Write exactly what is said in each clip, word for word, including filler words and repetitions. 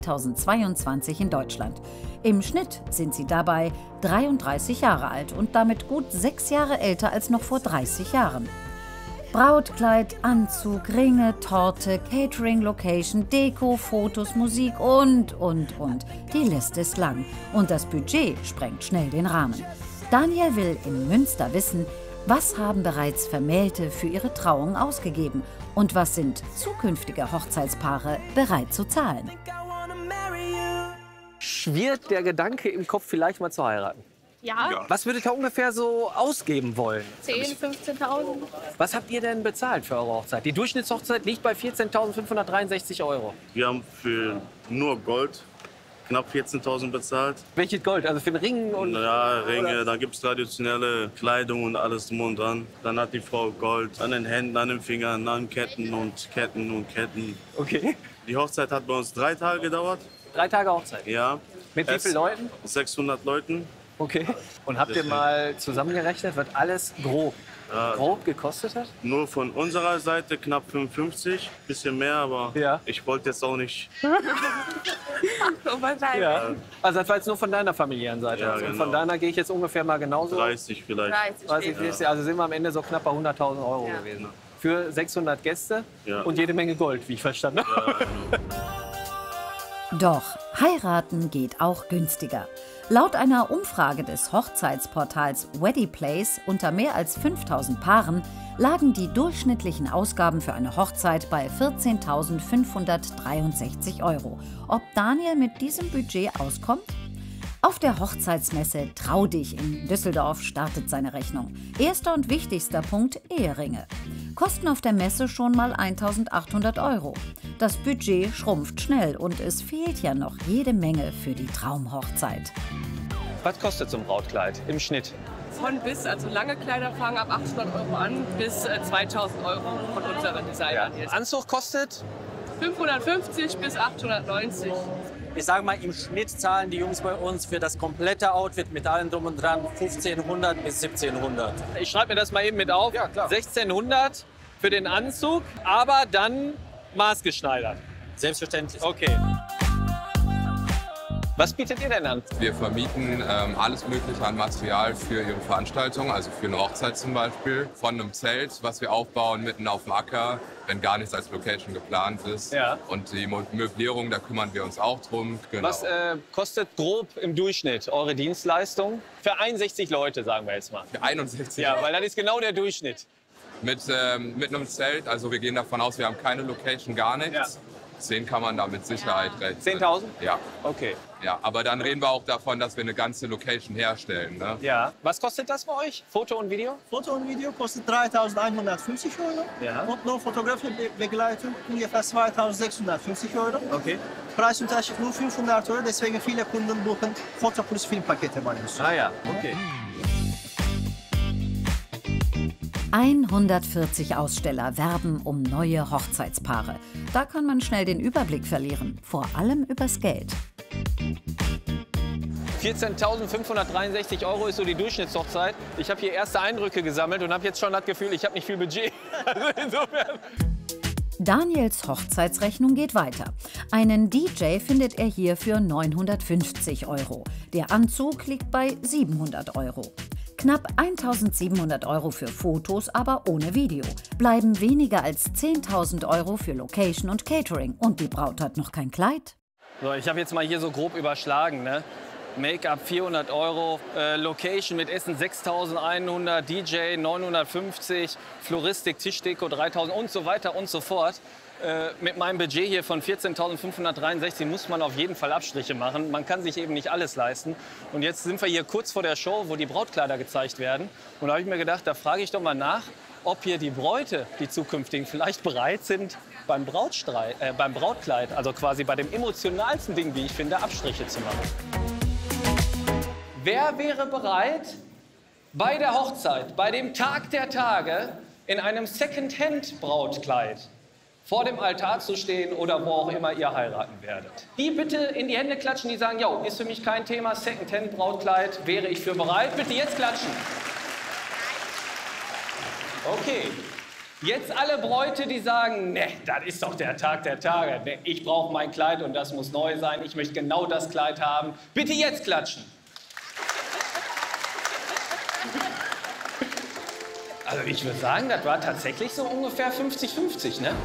zweitausendzweiundzwanzig in Deutschland. Im Schnitt sind sie dabei dreiunddreißig Jahre alt und damit gut sechs Jahre älter als noch vor dreißig Jahren. Brautkleid, Anzug, Ringe, Torte, Catering, Location, Deko, Fotos, Musik und, und, und. Die Liste ist lang und das Budget sprengt schnell den Rahmen. Daniel will in Münster wissen, was haben bereits Vermählte für ihre Trauung ausgegeben und was sind zukünftige Hochzeitspaare bereit zu zahlen. Schwirrt der Gedanke im Kopf, vielleicht mal zu heiraten? Ja. Ja. Was würdet ihr ungefähr so ausgeben wollen? zehntausend, fünfzehntausend. Was habt ihr denn bezahlt für eure Hochzeit? Die Durchschnittshochzeit liegt bei vierzehntausendfünfhundertdreiundsechzig Euro. Wir haben für nur Gold knapp vierzehntausend bezahlt. Welches Gold? Also für den Ring und... Ja, Ringe, da gibt es traditionelle Kleidung und alles drum und dran. Dann hat die Frau Gold an den Händen, an den Fingern, an Ketten und Ketten und Ketten. Okay. Die Hochzeit hat bei uns drei Tage gedauert. Drei Tage Hochzeit? Ja. Mit wie vielen Leuten? sechshundert Leuten. Okay. Und habt ihr mal zusammengerechnet, was alles grob, Ja. grob gekostet hat? Nur von unserer Seite knapp fünfundfünfzig, bisschen mehr, aber Ja. ich wollte jetzt auch nicht. Ja. Also das war jetzt nur von deiner familiären Seite. Ja, Und genau. von deiner gehe ich jetzt ungefähr mal genauso. dreißig vielleicht. dreißig, vierzig, also sind wir am Ende so knapp bei hunderttausend Euro Ja. gewesen. Für sechshundert Gäste Ja. und jede Menge Gold, wie ich verstanden habe. Doch heiraten geht auch günstiger. Laut einer Umfrage des Hochzeitsportals Weddyplace unter mehr als fünftausend Paaren lagen die durchschnittlichen Ausgaben für eine Hochzeit bei vierzehntausendfünfhundertdreiundsechzig Euro. Ob Daniel mit diesem Budget auskommt? Auf der Hochzeitsmesse Trau dich in Düsseldorf startet seine Rechnung. Erster und wichtigster Punkt: Eheringe. Kosten auf der Messe schon mal eintausendachthundert Euro. Das Budget schrumpft schnell und es fehlt ja noch jede Menge für die Traumhochzeit. Was kostet so ein Brautkleid im Schnitt? Von bis, also lange Kleider fangen ab achthundert Euro an bis äh, zweitausend Euro von unseren Designern jetzt. Anzug kostet? fünfhundertfünfzig bis achthundertneunzig. Ich sage mal, im Schnitt zahlen die Jungs bei uns für das komplette Outfit mit allem drum und dran fünfzehnhundert bis siebzehnhundert. Ich schreibe mir das mal eben mit auf. Ja, klar. sechzehnhundert für den Anzug, aber dann maßgeschneidert. Selbstverständlich. Okay. Was bietet ihr denn an? Wir vermieten ähm, alles Mögliche an Material für Ihre Veranstaltung, also für eine Hochzeit zum Beispiel. Von einem Zelt, was wir aufbauen mitten auf dem Acker, wenn gar nichts als Location geplant ist. Ja. Und die Mö- Möblierung, da kümmern wir uns auch drum. Genau. Was äh, kostet grob im Durchschnitt eure Dienstleistung? Für einundsechzig Leute, sagen wir jetzt mal. Für einundsechzig Ja, weil das ist genau der Durchschnitt. mit, ähm, mit einem Zelt, also wir gehen davon aus, wir haben keine Location, gar nichts. Ja. zehn kann man da mit Sicherheit rechnen. zehntausend? Ja. Okay. Ja, aber dann reden wir auch davon, dass wir eine ganze Location herstellen. Ne? Ja. Was kostet das bei euch? Foto und Video? Foto und Video kostet dreitausendeinhundertfünfzig Euro. Ja. Und nur Fotografiebegleitung ungefähr zweitausendsechshundertfünfzig Euro. Okay. Preisunterschied nur fünfhundert Euro, deswegen viele Kunden buchen Foto plus Filmpakete bei uns. Ah ja, okay. hundertvierzig Aussteller werben um neue Hochzeitspaare. Da kann man schnell den Überblick verlieren, vor allem übers Geld. vierzehntausendfünfhundertdreiundsechzig Euro ist so die Durchschnittshochzeit. Ich habe hier erste Eindrücke gesammelt und habe jetzt schon das Gefühl, ich habe nicht viel Budget. Also insofern. Daniels Hochzeitsrechnung geht weiter. Einen D J findet er hier für neunhundertfünfzig Euro. Der Anzug liegt bei siebenhundert Euro. Knapp eintausendsiebenhundert Euro für Fotos, aber ohne Video. Bleiben weniger als zehntausend Euro für Location und Catering. Und die Braut hat noch kein Kleid. So, ich habe jetzt mal hier so grob überschlagen. Ne? Make-up vierhundert Euro, äh, Location mit Essen sechstausendeinhundert, D J neunhundertfünfzig, Floristik, Tischdeko dreitausend und so weiter und so fort. Äh, mit meinem Budget hier von vierzehntausendfünfhundertdreiundsechzig muss man auf jeden Fall Abstriche machen. Man kann sich eben nicht alles leisten. Und jetzt sind wir hier kurz vor der Show, wo die Brautkleider gezeigt werden. Und da habe ich mir gedacht, da frage ich doch mal nach, ob hier die Bräute, die zukünftigen, vielleicht bereit sind, beim, Brautstreit, äh, beim Brautkleid, also quasi bei dem emotionalsten Ding, wie ich finde, Abstriche zu machen. Wer wäre bereit, bei der Hochzeit, bei dem Tag der Tage, in einem Second-Hand-Brautkleid vor dem Altar zu stehen oder wo auch immer ihr heiraten werdet? Die bitte in die Hände klatschen, die sagen, jo, ist für mich kein Thema, Second-Hand-Brautkleid, wäre ich für bereit. Bitte jetzt klatschen. Okay. Jetzt alle Bräute, die sagen, ne, das ist doch der Tag der Tage. Nee, ich brauche mein Kleid und das muss neu sein. Ich möchte genau das Kleid haben. Bitte jetzt klatschen. Also ich würde sagen, das war tatsächlich so ungefähr fünfzig fünfzig, ne?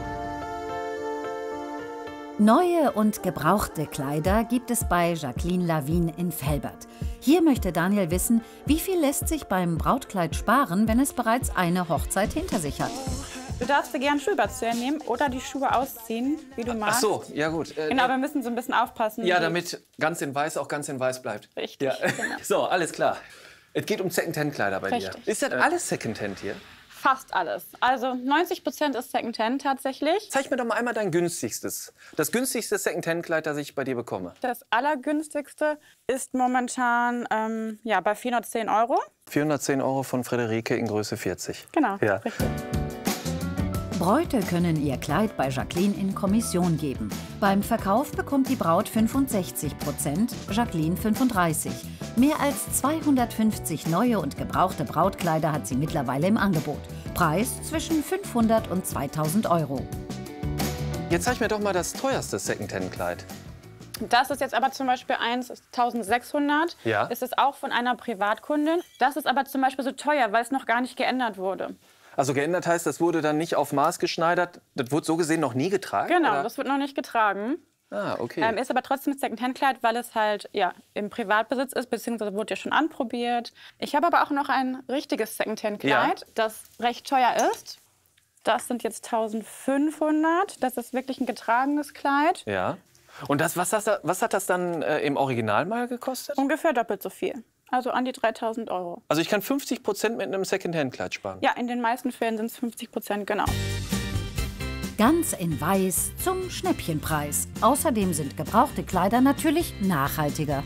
Neue und gebrauchte Kleider gibt es bei Jacqueline Lavigne in Velbert. Hier möchte Daniel wissen, wie viel lässt sich beim Brautkleid sparen, wenn es bereits eine Hochzeit hinter sich hat. Du darfst dir gerne Schuhe dazu nehmen oder die Schuhe ausziehen, wie du magst. Ach so, ja gut. Äh, genau, wir müssen so ein bisschen aufpassen. Ja, damit ganz in weiß auch ganz in weiß bleibt. Richtig, ja. genau. So, alles klar. Es geht um Secondhand-Kleider bei Richtig. dir. Ist das alles Secondhand hier? Fast alles. Also neunzig Prozent ist Secondhand tatsächlich. Zeig mir doch mal einmal dein günstigstes. Das günstigste Secondhand-Kleid, das ich bei dir bekomme. Das allergünstigste ist momentan ähm, ja, bei vierhundertzehn Euro. vierhundertzehn Euro von Friederike in Größe vierzig. Genau, ja. richtig. Bräute können ihr Kleid bei Jacqueline in Kommission geben. Beim Verkauf bekommt die Braut fünfundsechzig Prozent, Jacqueline fünfunddreißig. Mehr als zweihundertfünfzig neue und gebrauchte Brautkleider hat sie mittlerweile im Angebot. Preis zwischen fünfhundert und zweitausend Euro. Jetzt zeig mir doch mal das teuerste Secondhand-Kleid. Das ist jetzt aber zum Beispiel eins, eintausendsechshundert. Ja. Das ist auch von einer Privatkundin. Das ist aber zum Beispiel so teuer, weil es noch gar nicht geändert wurde. Also geändert heißt, das wurde dann nicht auf Maß geschneidert. Das wurde so gesehen noch nie getragen? Genau, oder? Das wird noch nicht getragen. Ah, okay. Ähm, ist aber trotzdem ein Secondhand-Kleid, weil es halt ja, im Privatbesitz ist, beziehungsweise wurde ja schon anprobiert. Ich habe aber auch noch ein richtiges Secondhand-Kleid, Ja. das recht teuer ist. Das sind jetzt eintausendfünfhundert. Das ist wirklich ein getragenes Kleid. Ja. Und das, was, das, was hat das dann äh, im Original mal gekostet? Ungefähr doppelt so viel. Also an die dreitausend Euro. Also ich kann fünfzig Prozent mit einem Secondhand-Kleid sparen? Ja, in den meisten Fällen sind es fünfzig Prozent, genau. Ganz in weiß zum Schnäppchenpreis. Außerdem sind gebrauchte Kleider natürlich nachhaltiger.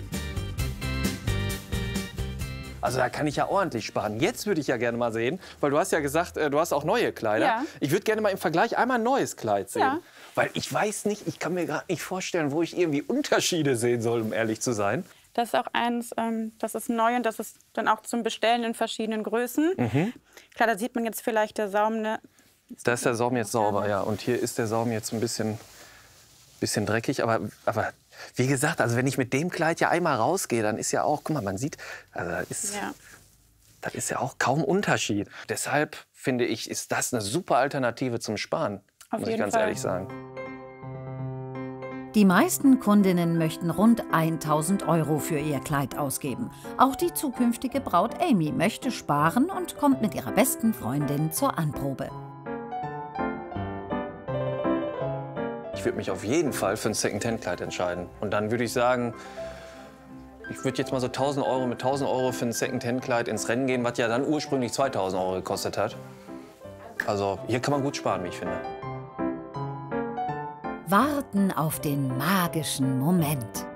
Also da kann ich ja ordentlich sparen. Jetzt würde ich ja gerne mal sehen, weil du hast ja gesagt, äh, du hast auch neue Kleider. Ja. Ich würde gerne mal im Vergleich einmal ein neues Kleid sehen. Ja. Weil ich weiß nicht, ich kann mir gerade nicht vorstellen, wo ich irgendwie Unterschiede sehen soll, um ehrlich zu sein. Das ist auch eins, ähm, das ist neu und das ist dann auch zum Bestellen in verschiedenen Größen. Mhm. Klar, da sieht man jetzt vielleicht der Saum. Ne? Da ist der Saum jetzt sauber, ja. Und hier ist der Saum jetzt ein bisschen, bisschen dreckig. Aber, aber wie gesagt, also wenn ich mit dem Kleid ja einmal rausgehe, dann ist ja auch, guck mal, man sieht, also das ist, Ja. das ist ja auch kaum Unterschied. Deshalb finde ich, ist das eine super Alternative zum Sparen, Auf muss ich jeden ganz Fall. ehrlich sagen. Die meisten Kundinnen möchten rund eintausend Euro für ihr Kleid ausgeben. Auch die zukünftige Braut Amy möchte sparen und kommt mit ihrer besten Freundin zur Anprobe. Ich würde mich auf jeden Fall für ein Secondhand-Kleid entscheiden. Und dann würde ich sagen, ich würde jetzt mal so tausend Euro mit tausend Euro für ein Secondhand-Kleid ins Rennen gehen, was ja dann ursprünglich zweitausend Euro gekostet hat. Also hier kann man gut sparen, wie ich finde. Warten auf den magischen Moment.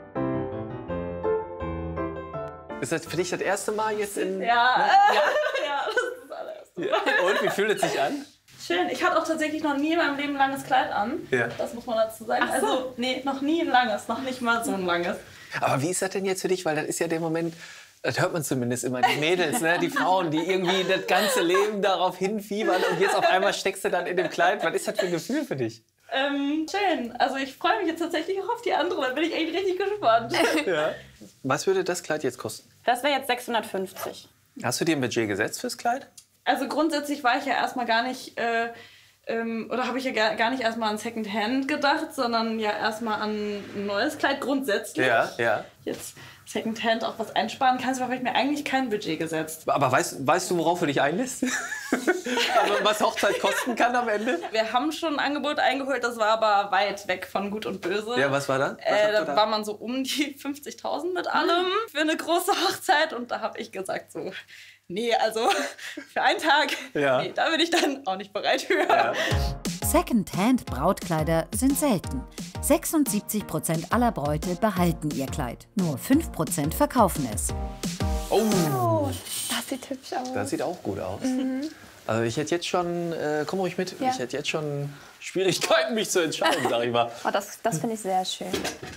Ist das für dich das erste Mal jetzt in... Ja, Ne? äh, ja, das ist das allererste. Ja. Und wie fühlt es sich an? Schön. Ich hatte auch tatsächlich noch nie in meinem Leben ein langes Kleid an. Ja. Das muss man dazu sagen. Ach so. Also, nee, noch nie ein langes, noch nicht mal so ein langes. Aber wie ist das denn jetzt für dich? Weil das ist ja der Moment, das hört man zumindest immer, die Mädels, ne? Die Frauen, die irgendwie das ganze Leben darauf hinfiebern und jetzt auf einmal steckst du dann in dem Kleid. Was ist das für ein Gefühl für dich? Ähm, schön. Also ich freue mich jetzt tatsächlich auch auf die andere. Da bin ich echt richtig gespannt. Ja. Was würde das Kleid jetzt kosten? Das wäre jetzt sechshundertfünfzig. Hast du dir ein Budget gesetzt fürs Kleid? Also grundsätzlich war ich ja erstmal gar nicht, äh, ähm, oder habe ich ja gar, gar nicht erstmal an Secondhand gedacht, sondern ja erstmal an ein neues Kleid grundsätzlich. Ja, ja. Jetzt Secondhand auch was einsparen kannst, aber habe ich mir eigentlich kein Budget gesetzt. Aber weißt, weißt du, worauf du dich einlässt? Also, was Hochzeit kosten kann am Ende? Wir haben schon ein Angebot eingeholt, das war aber weit weg von Gut und Böse. Ja, was war dann? Was Äh, habt ihr da da? war man so um die fünfzigtausend mit allem für eine große Hochzeit. Und da habe ich gesagt so, nee, also für einen Tag, Ja. nee, da bin ich dann auch nicht bereit für. Ja. Secondhand-Brautkleider sind selten. sechsundsiebzig Prozent aller Bräute behalten ihr Kleid. Nur fünf Prozent verkaufen es. Oh, Oh, das sieht hübsch aus. das sieht auch gut aus. Also ich hätte jetzt schon, äh, komm ruhig mit, Ja. ich hätte jetzt schon Schwierigkeiten, mich zu entscheiden, sag ich mal. Oh, das das finde ich sehr schön.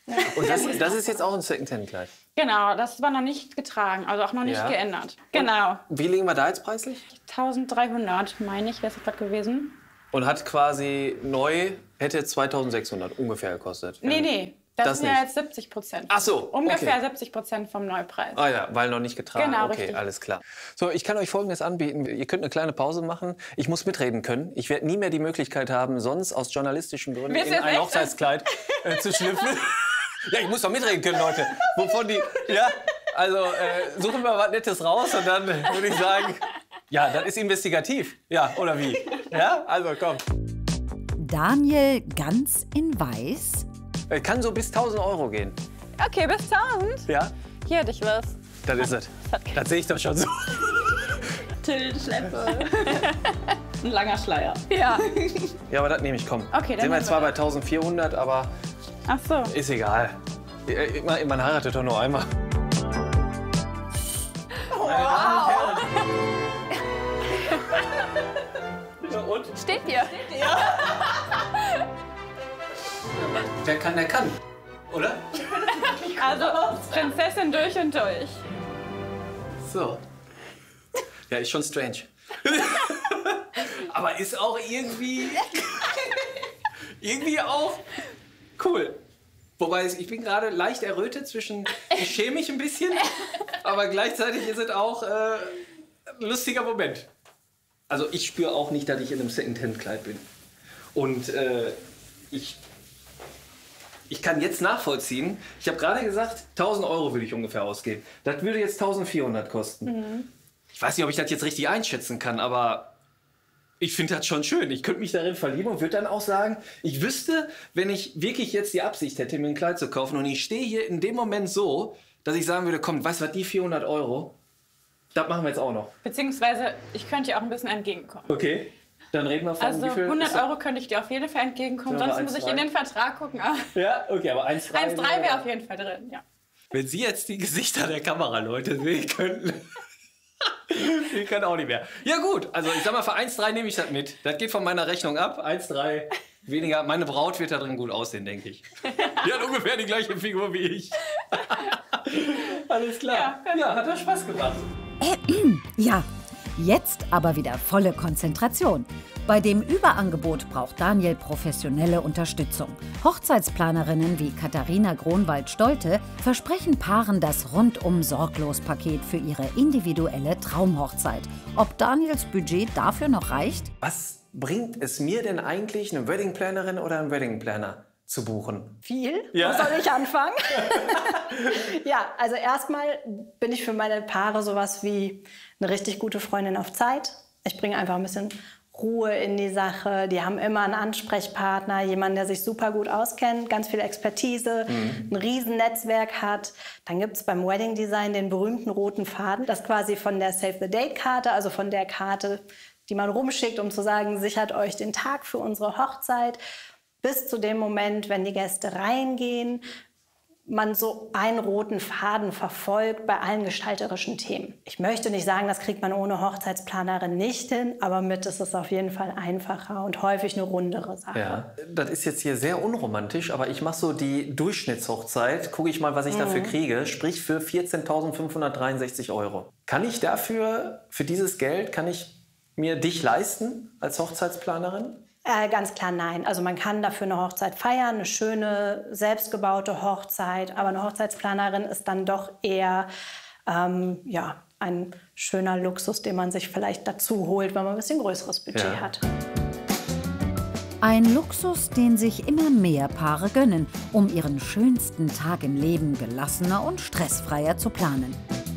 Und das, das ist jetzt auch ein Secondhand-Kleid? Genau, das war noch nicht getragen, also auch noch nicht Ja. geändert. Genau. Und wie liegen wir da jetzt preislich? eintausenddreihundert, meine ich, wäre es etwas gewesen. Und hat quasi neu, hätte zweitausendsechshundert ungefähr gekostet. Nee, nee, das, Das sind ja nicht. jetzt siebzig Prozent. Ach so, Ungefähr okay. siebzig Prozent vom Neupreis. Ah ja, weil noch nicht getragen. Genau, okay, richtig. alles klar. So, ich kann euch Folgendes anbieten. Ihr könnt eine kleine Pause machen. Ich muss mitreden können. Ich werde nie mehr die Möglichkeit haben, sonst aus journalistischen Gründen Willst in du jetzt ein echt? Hochzeitskleid äh, zu schlüpfen. Ja, ich muss doch mitreden können, Leute. Wovon die, ja, also äh, suchen wir was Nettes raus und dann würde ich sagen, ja, das ist investigativ. Ja, oder wie? Ja, also komm. Daniel ganz in weiß. Äh, Kann so bis tausend Euro gehen. Okay, bis tausend. Ja, Hier hätte ich was. das ist es. Das sehe ich doch schon so. Tillschleppe. Ein langer Schleier. Ja. Ja, aber das nehme ich, komm. Okay, dann Sind wir nehmen jetzt zwar wir bei eintausendvierhundert, aber Ach so. ist egal. Äh, Man, man heiratet doch nur einmal. Wow. Und? Steht hier. Wer kann, der kann. Oder? Also Prinzessin durch und durch. So. Ja, ist schon strange. Aber ist auch irgendwie... irgendwie auch cool. Wobei, ich bin gerade leicht errötet zwischen... Ich schäme mich ein bisschen, aber gleichzeitig ist es auch äh, ein lustiger Moment. Also ich spüre auch nicht, dass ich in einem Secondhand-Kleid bin. Und äh, ich... Ich kann jetzt nachvollziehen, ich habe gerade gesagt, tausend Euro würde ich ungefähr ausgeben. Das würde jetzt eintausendvierhundert kosten. Mhm. Ich weiß nicht, ob ich das jetzt richtig einschätzen kann, aber ich finde das schon schön. Ich könnte mich darin verlieben und würde dann auch sagen, ich wüsste, wenn ich wirklich jetzt die Absicht hätte, mir ein Kleid zu kaufen und ich stehe hier in dem Moment so, dass ich sagen würde, komm, weißt du was, die vierhundert Euro, das machen wir jetzt auch noch. Beziehungsweise, ich könnte dir auch ein bisschen entgegenkommen. Okay, dann reden wir von Also wie viel... hundert ist das? Euro könnte ich dir auf jeden Fall entgegenkommen, Sagen wir sonst muss ich eins in Komma den Vertrag gucken. Ja, okay, aber eins Komma drei... eins Komma drei wäre auf jeden Fall drin, ja. Wenn Sie jetzt die Gesichter der Kameraleute sehen könnten... Ich kann auch nicht mehr. Ja gut, also ich sag mal, für eins Komma drei nehme ich das mit. Das geht von meiner Rechnung ab. eins Komma drei weniger. Meine Braut wird da drin gut aussehen, denke ich. Die hat ungefähr die gleiche Figur wie ich. Alles klar. Ja, ja, hat doch Spaß gemacht. Ja, jetzt aber wieder volle Konzentration. Bei dem Überangebot braucht Daniel professionelle Unterstützung. Hochzeitsplanerinnen wie Katharina Gronwald-Stolte versprechen Paaren das Rundum-Sorglos-Paket für ihre individuelle Traumhochzeit. Ob Daniels Budget dafür noch reicht? Was bringt es mir denn eigentlich, eine Wedding-Plannerin oder einen Wedding-Planner zu buchen? Viel? Ja. Wo soll ich anfangen? Ja, also erstmal bin ich für meine Paare sowas wie eine richtig gute Freundin auf Zeit. Ich bringe einfach ein bisschen Ruhe in die Sache. Die haben immer einen Ansprechpartner, jemanden, der sich super gut auskennt, ganz viel Expertise, mhm. ein Riesennetzwerk hat. Dann gibt es beim Wedding Design den berühmten roten Faden, das quasi von der Save the Date-Karte, also von der Karte, die man rumschickt, um zu sagen, sichert euch den Tag für unsere Hochzeit, bis zu dem Moment, wenn die Gäste reingehen, man so einen roten Faden verfolgt bei allen gestalterischen Themen. Ich möchte nicht sagen, das kriegt man ohne Hochzeitsplanerin nicht hin, aber mit ist es auf jeden Fall einfacher und häufig eine rundere Sache. Ja, das ist jetzt hier sehr unromantisch, aber ich mache so die Durchschnittshochzeit, gucke ich mal, was ich mhm. dafür kriege, sprich für vierzehntausendfünfhundertdreiundsechzig Euro. Kann ich dafür, für dieses Geld, kann ich mir dich leisten als Hochzeitsplanerin? Äh, ganz klar nein. Also man kann dafür eine Hochzeit feiern, eine schöne, selbstgebaute Hochzeit. Aber eine Hochzeitsplanerin ist dann doch eher ähm, ja, ein schöner Luxus, den man sich vielleicht dazu holt, wenn man ein bisschen größeres Budget ja. hat. Ein Luxus, den sich immer mehr Paare gönnen, um ihren schönsten Tag im Leben gelassener und stressfreier zu planen.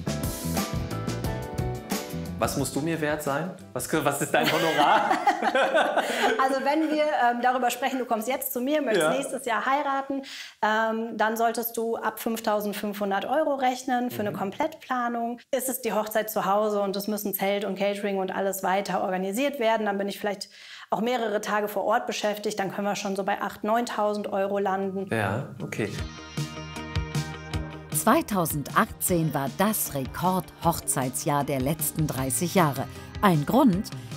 Was musst du mir wert sein? Was, was ist dein Honorar? Also wenn wir ähm, darüber sprechen, du kommst jetzt zu mir, möchtest ja. nächstes Jahr heiraten, ähm, dann solltest du ab fünftausendfünfhundert Euro rechnen für mhm. eine Komplettplanung. Ist es die Hochzeit zu Hause und es müssen Zelt und Catering und alles weiter organisiert werden, dann bin ich vielleicht auch mehrere Tage vor Ort beschäftigt, dann können wir schon so bei achttausend, neuntausend Euro landen. Ja, okay. zweitausendachtzehn war das Rekord-Hochzeitsjahr der letzten dreißig Jahre. Ein Grund,